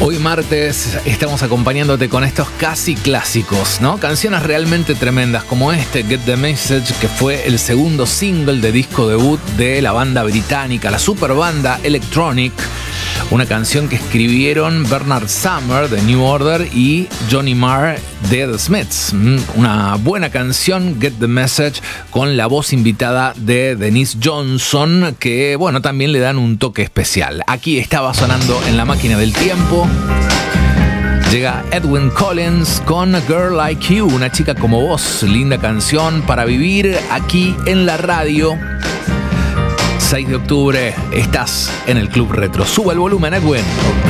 Hoy martes estamos acompañándote con estos casi clásicos, ¿no? Canciones realmente tremendas como este, Get the Message, que fue el segundo single de disco debut de la banda británica, la super banda Electronic. Una canción que escribieron Bernard Sumner de New Order y Johnny Marr de The Smiths. Una buena canción, Get the Message, con la voz invitada de Denise Johnson, que bueno, también le dan un toque especial. Aquí estaba sonando en la máquina del tiempo. Llega Edwyn Collins con A Girl Like You, una chica como vos. Linda canción para vivir aquí en la radio. 6 de octubre, estás en el Club Retro. Sube el volumen, Edwin.